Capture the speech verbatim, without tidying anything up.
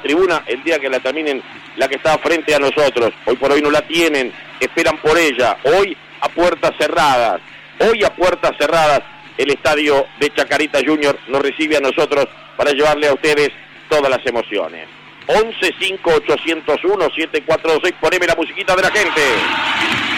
tribuna el día que la terminen, la que está frente a nosotros. Hoy por hoy no la tienen, esperan por ella. Hoy a puertas cerradas, hoy a puertas cerradas, el estadio de Chacarita Junior nos recibe a nosotros para llevarle a ustedes todas las emociones. once cinco ochocientos uno siete cuatro dos seis, poneme la musiquita de la gente.